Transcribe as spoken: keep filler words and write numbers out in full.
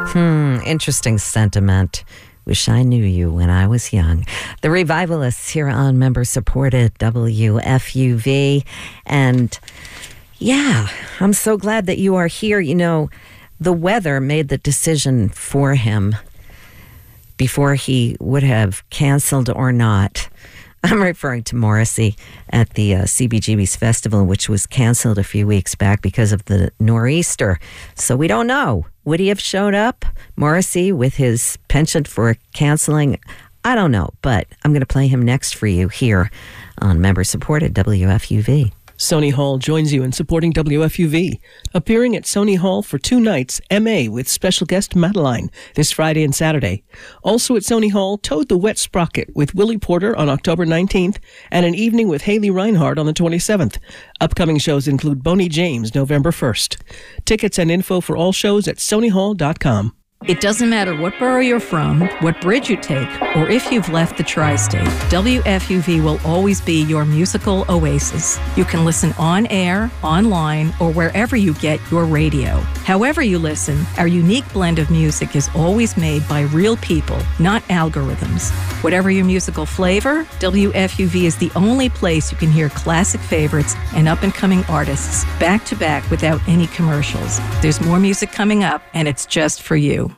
Hmm, interesting sentiment. Wish I knew you when I was young. The Revivalists here on member-supported W F U V. And yeah, I'm so glad that you are here. You know, the weather made the decision for him before he would have canceled or not. I'm referring to Morrissey at the uh, C B G B's festival, which was canceled a few weeks back because of the nor'easter. So we don't know. Would he have showed up, Morrissey, with his penchant for canceling? I don't know, but I'm going to play him next for you here on member-supported W F U V. Sony Hall joins you in supporting W F U V. Appearing at Sony Hall for two nights, M A with special guest Madeline this Friday and Saturday. Also at Sony Hall, Toad the Wet Sprocket with Willie Porter on October nineteenth and an evening with Haley Reinhardt on the twenty-seventh. Upcoming shows include Boney James November first. Tickets and info for all shows at sony hall dot com. It doesn't matter what borough you're from, what bridge you take, or if you've left the tri-state, W F U V will always be your musical oasis. You can listen on air, online, or wherever you get your radio. However you listen, our unique blend of music is always made by real people, not algorithms. Whatever your musical flavor, W F U V is the only place you can hear classic favorites and up-and-coming artists back to back without any commercials. There's more music coming up, and it's just for you.